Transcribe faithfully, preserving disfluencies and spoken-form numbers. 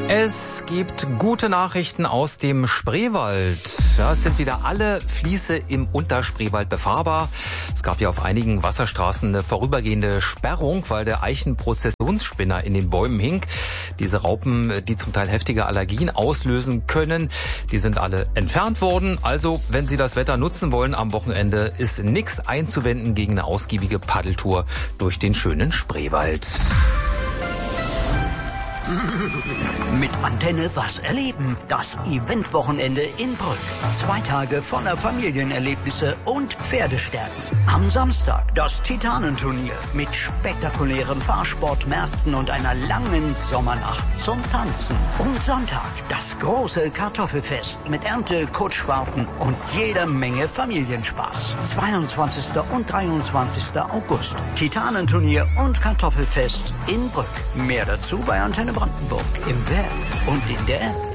Es gibt gute Nachrichten aus dem Spreewald. Ja, es sind wieder alle Fließe im Unterspreewald befahrbar. Es gab ja auf einigen Wasserstraßen eine vorübergehende Sperrung, weil der Eichenprozessionsspinner in den Bäumen hing. Diese Raupen, die zum Teil heftige Allergien auslösen können, die sind alle entfernt worden. Also, wenn Sie das Wetter nutzen wollen am Wochenende, ist nichts einzuwenden gegen eine ausgiebige Paddeltour durch den schönen Spreewald. Mit Antenne was erleben. Das Eventwochenende in Brück. Zwei Tage voller Familienerlebnisse und Pferdestärken. Am Samstag das Titanenturnier mit spektakulären Fahrsportmärkten und einer langen Sommernacht zum Tanzen. Und Sonntag das große Kartoffelfest mit Ernte, Kutschwarten und jede Menge Familienspaß. zweiundzwanzigsten und dreiundzwanzigsten August. Titanenturnier und Kartoffelfest in Brück. Mehr dazu bei Antenne Brandenburg im Web und in der App.